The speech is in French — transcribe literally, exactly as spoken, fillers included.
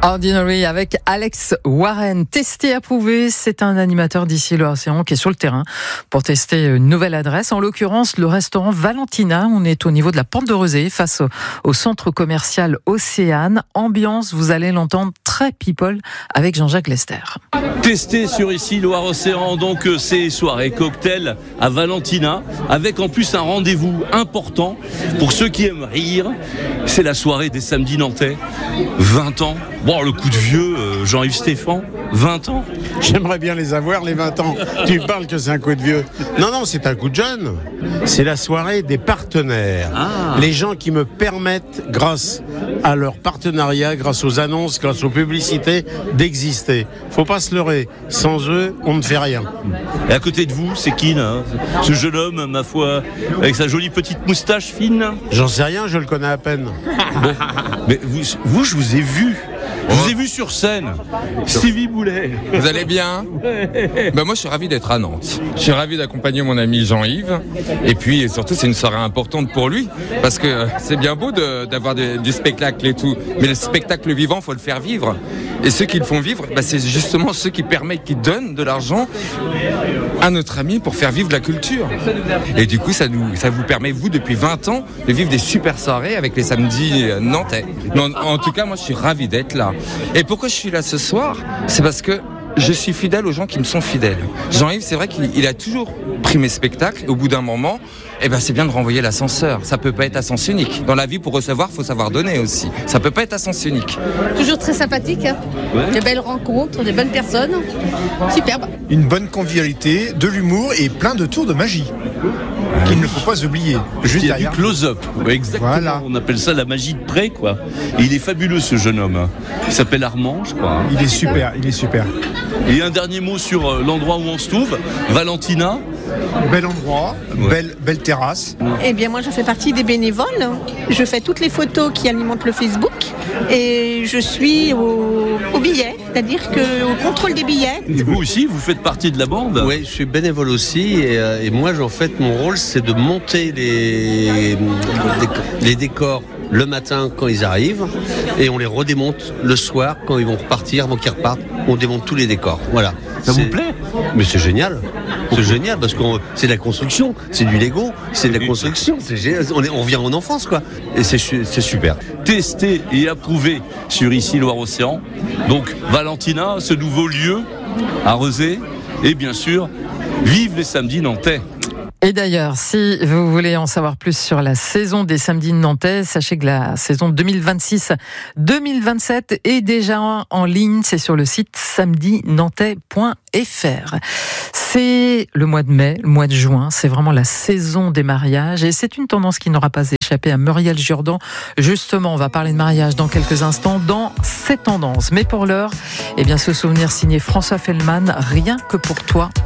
Ordinary avec Alex Warren. Testé, approuvé, c'est un animateur d'ici l'Océan qui est sur le terrain pour tester une nouvelle adresse. En l'occurrence, le restaurant Valentina. On est au niveau de la Porte de Rezé, face au, au centre commercial Océane. Ambiance, vous allez l'entendre, très people avec Jean-Jacques Lester. Testé sur ici Loire-Océan, donc ces soirées cocktails à Valentina, avec en plus un rendez-vous important pour ceux qui aiment rire. C'est la soirée des samedis nantais, vingt ans. Bon, le coup de vieux, euh, Jean-Yves Stéphane, vingt ans. J'aimerais bien les avoir, les vingt ans. Tu parles que c'est un coup de vieux. Non, non, c'est un coup de jeune. C'est la soirée des partenaires. Ah. Les gens qui me permettent, grâce à leur partenariat, grâce aux annonces, grâce aux publicités, d'exister. Faut pas se leurrer. Sans eux, on ne fait rien. Et à côté de vous, c'est qui, là ? Ce jeune homme, ma foi, avec sa jolie petite moustache fine ? J'en sais rien, je le connais à peine. Bon. Mais vous, vous, je vous ai vu. Je vous ai vu sur scène, Stevie Boulet. Vous allez bien ? Ben moi je suis ravi d'être à Nantes. Je suis ravi d'accompagner mon ami Jean-Yves. Et puis surtout c'est une soirée importante pour lui. Parce que c'est bien beau de, d'avoir de, du spectacle et tout. Mais le spectacle vivant, il faut le faire vivre. Et ceux qui le font vivre, ben c'est justement ceux qui permettent, qui donnent de l'argent à notre ami pour faire vivre la culture. Et du coup ça, nous, ça vous permet, vous, depuis vingt ans, de vivre des super soirées avec les samedis nantais. En, en tout cas, moi je suis ravi d'être là. Et pourquoi je suis là ce soir ? C'est parce que je suis fidèle aux gens qui me sont fidèles. Jean-Yves, c'est vrai qu'il a toujours pris mes spectacles. Au bout d'un moment, eh ben, c'est bien de renvoyer l'ascenseur. Ça peut pas être à sens unique. Dans la vie, pour recevoir, faut savoir donner aussi. Ça peut pas être à sens unique. Toujours très sympathique. Hein. Ouais. Des belles rencontres, des bonnes personnes. Superbe. Une bonne convivialité, de l'humour et plein de tours de magie. Qu'il ne faut pas oublier. Juste derrière. Du close-up. Ouais, exactement. Voilà. On appelle ça la magie de près, quoi. Et il est fabuleux, ce jeune homme. Il s'appelle Armand, je crois. Il est super, il est super. Et un dernier mot sur l'endroit où on se trouve, Valentina. Bel endroit, ouais. belle, belle terrasse. Eh bien, moi, je fais partie des bénévoles. Je fais toutes les photos qui alimentent le Facebook et je suis au, au billet, c'est-à-dire que, au contrôle des billets. Et vous aussi, vous faites partie de la bande ? Oui, je suis bénévole aussi et, et moi, en fait, mon rôle, c'est de monter les, les, les décors le matin quand ils arrivent et on les redémonte le soir quand ils vont repartir, avant qu'ils repartent. On démonte tous les décors. Voilà. Ça c'est... vous plaît ? Mais c'est génial. C'est génial parce que c'est de la construction, c'est du Lego, c'est de la construction. C'est génial. On, est, on revient en enfance, quoi. Et c'est, c'est super. Testé et approuvé sur ici Loire-Océan. Donc Valentina, ce nouveau lieu à Rezé. Et bien sûr, vive les samedis nantais. Et d'ailleurs, si vous voulez en savoir plus sur la saison des samedis nantais, sachez que la saison deux mille vingt-six deux mille vingt-sept est déjà en ligne. C'est sur le site samedi nantais point f r. C'est le mois de mai, le mois de juin. C'est vraiment la saison des mariages. Et c'est une tendance qui n'aura pas échappé à Muriel Jourdan. Justement, on va parler de mariage dans quelques instants dans cette tendance. Mais pour l'heure, eh bien, ce souvenir signé François Fellman, Rien que pour toi.